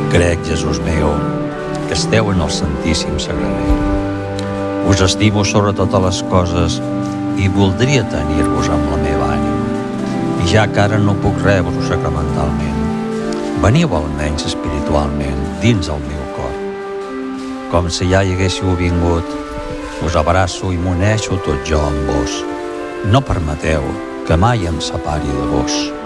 Crec, Jesús meu, que esteu en el Santíssim Sagrament. Us estimo sobre totes les coses i voldria tenir-vos amb la meva ànima. I ja que ara no puc rebre-vos sacramentalment, veniu almenys espiritualment dins el meu cor. Com si ja hi haguéssiu vingut, us abraço i m'uneixo tot jo amb vos. No permeteu que mai em separi de vos.